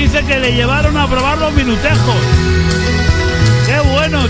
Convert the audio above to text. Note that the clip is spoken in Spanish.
dice que le llevaron a probar los minutejos. ¡Qué bueno!